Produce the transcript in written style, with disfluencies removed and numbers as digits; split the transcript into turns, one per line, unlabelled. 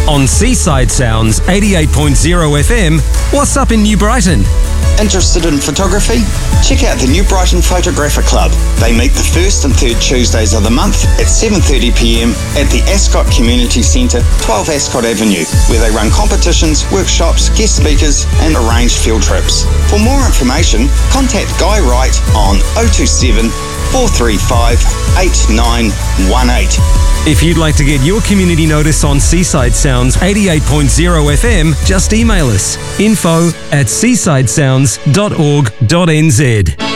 On Seaside Sounds 88.0 FM, what's up in New Brighton?
Interested in photography? Check out the New Brighton Photographer Club. They meet the first and third Tuesdays of the month at 7:30 p.m. at the Ascot Community Centre, 12 Ascot Avenue, where they run competitions, workshops, guest speakers and arrange field trips. For more information, contact Guy Wright on 027 435 8918.
If you'd like to get your community notice on Seaside Sounds 88.0 FM, just email us info@seasidesounds.org.nz.